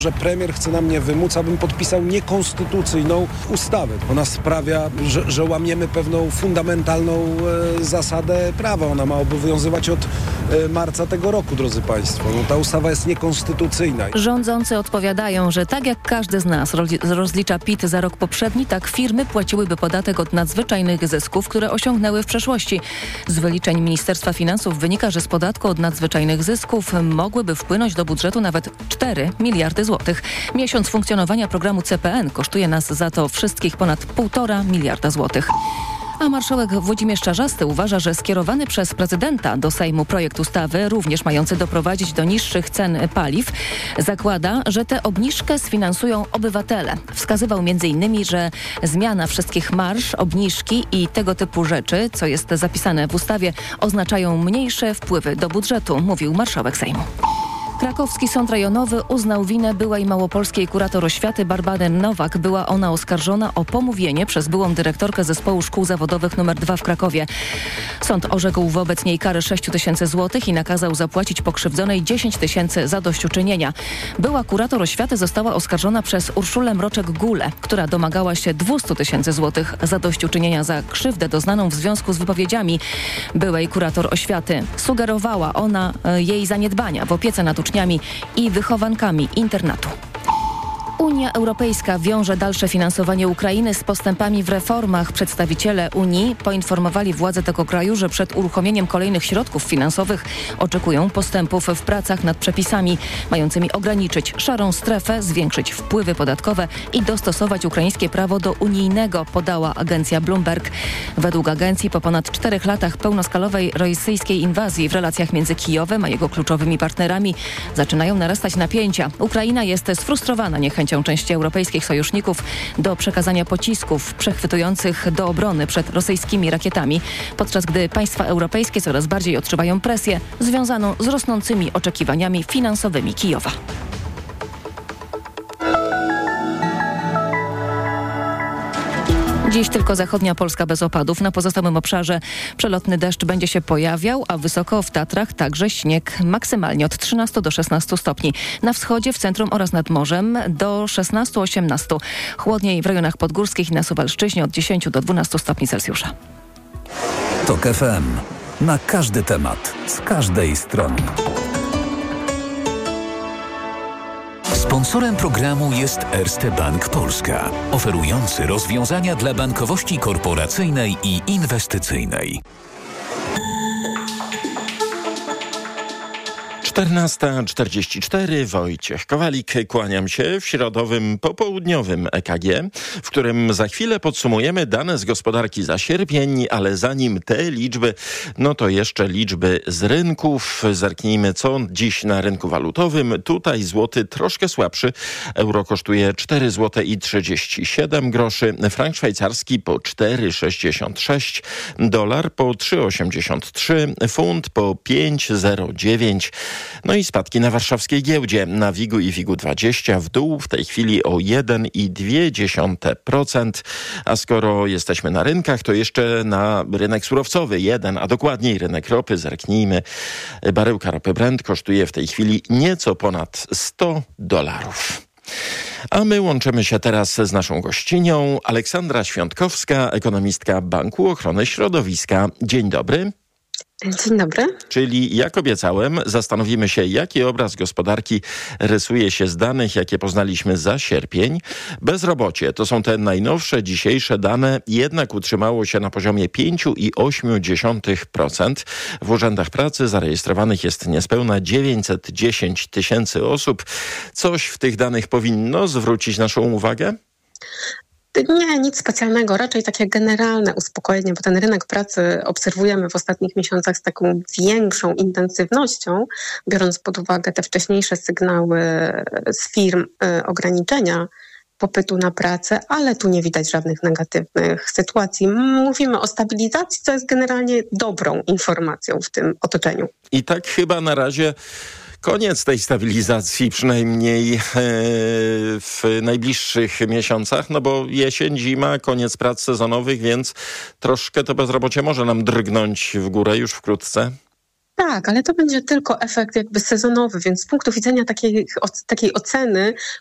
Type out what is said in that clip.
że premier chce na mnie wymóc, abym podpisał niekonstytucyjną ustawę. Ona sprawia, że łamiemy pewną fundamentalną zasadę prawa. Ona ma obowiązywać od marca tego roku, drodzy państwo. Ta ustawa jest niekonstytucyjna. Rządzący odpowiadają, że tak jak każdy z nas rozlicza PIT za rok poprzedni, tak firmy płaciłyby podatek od nadzwyczajnych zysków, które osiągnęły w przeszłości. Z wyliczeń Ministerstwa Finansów wynika, że z podatku od nadzwyczajnych zysków mogłyby wpłynąć do budżetu nawet 4 miliardy złotych. Miesiąc funkcjonowania programu CPN kosztuje nas za to wszystkich ponad 1,5 miliarda złotych. A marszałek Włodzimierz Czarzasty uważa, że skierowany przez prezydenta do Sejmu projekt ustawy, również mający doprowadzić do niższych cen paliw, zakłada, że tę obniżkę sfinansują obywatele. Wskazywał m.in., że zmiana wszystkich marż, obniżki i tego typu rzeczy, co jest zapisane w ustawie, oznaczają mniejsze wpływy do budżetu, mówił marszałek Sejmu. Krakowski Sąd Rejonowy uznał winę byłej małopolskiej kurator oświaty Barbary Nowak. Była ona oskarżona o pomówienie przez byłą dyrektorkę Zespołu Szkół Zawodowych nr 2 w Krakowie. Sąd orzekł wobec niej karę 6 000 złotych i nakazał zapłacić pokrzywdzonej 10 000 zadośćuczynienia. Była kurator oświaty została oskarżona przez Urszulę Mroczek-Gulę, która domagała się 200 000 złotych zadośćuczynienia za krzywdę doznaną w związku z wypowiedziami byłej kurator oświaty. Sugerowała ona jej zaniedbania w opiece nad uczniami i wychowankami internatu. Unia Europejska wiąże dalsze finansowanie Ukrainy z postępami w reformach. Przedstawiciele Unii poinformowali władze tego kraju, że przed uruchomieniem kolejnych środków finansowych oczekują postępów w pracach nad przepisami mającymi ograniczyć szarą strefę, zwiększyć wpływy podatkowe i dostosować ukraińskie prawo do unijnego, podała agencja Bloomberg. Według agencji po ponad 4 latach pełnoskalowej rosyjskiej inwazji w relacjach między Kijowem a jego kluczowymi partnerami zaczynają narastać napięcia. Ukraina jest sfrustrowana niechęcią części europejskich sojuszników do przekazania pocisków przechwytujących do obrony przed rosyjskimi rakietami, podczas gdy państwa europejskie coraz bardziej odczuwają presję związaną z rosnącymi oczekiwaniami finansowymi Kijowa. Dziś tylko zachodnia Polska bez opadów. Na pozostałym obszarze przelotny deszcz będzie się pojawiał, a wysoko w Tatrach także śnieg, maksymalnie od 13 do 16 stopni. Na wschodzie, w centrum oraz nad morzem do 16-18. Chłodniej w rejonach podgórskich i na Suwalszczyźnie od 10 do 12 stopni Celsjusza. TOK FM. Na każdy temat, z każdej strony. Sponsorem programu jest Erste Bank Polska, oferujący rozwiązania dla bankowości korporacyjnej i inwestycyjnej. 14:44, Wojciech Kowalik, kłaniam się w środowym popołudniowym EKG, w którym za chwilę podsumujemy dane z gospodarki za sierpień, ale zanim te liczby, no to jeszcze liczby z rynków. Zerknijmy, co dziś na rynku walutowym. Tutaj złoty troszkę słabszy, euro kosztuje 4 zł i 37 groszy, frank szwajcarski po 4,66, dolar po 3,83, funt po 5,09. No i spadki na warszawskiej giełdzie. Na WIG-u i WIG-20 w dół w tej chwili o 1,2%. A skoro jesteśmy na rynkach, to jeszcze na rynek surowcowy 1, a dokładniej rynek ropy. Zerknijmy. Baryłka ropy Brent kosztuje w tej chwili nieco ponad $100. A my łączymy się teraz z naszą gościnią, Aleksandra Świątkowska, ekonomistka Banku Ochrony Środowiska. Dzień dobry. Dzień dobry. Czyli jak obiecałem, zastanowimy się, jaki obraz gospodarki rysuje się z danych, jakie poznaliśmy za sierpień. Bezrobocie to są te najnowsze dzisiejsze dane, jednak utrzymało się na poziomie 5,8%. W urzędach pracy zarejestrowanych jest niespełna 910 000 osób. Coś w tych danych powinno zwrócić naszą uwagę? Nie, nic specjalnego, raczej takie generalne uspokojenie, bo ten rynek pracy obserwujemy w ostatnich miesiącach z taką większą intensywnością, biorąc pod uwagę te wcześniejsze sygnały z firm ograniczenia popytu na pracę, ale tu nie widać żadnych negatywnych sytuacji. Mówimy o stabilizacji, co jest generalnie dobrą informacją w tym otoczeniu. I tak chyba na razie koniec tej stabilizacji, przynajmniej w najbliższych miesiącach, no bo jesień, zima, koniec prac sezonowych, więc troszkę to bezrobocie może nam drgnąć w górę już wkrótce. Tak, ale to będzie tylko efekt jakby sezonowy, więc z punktu widzenia takiej oceny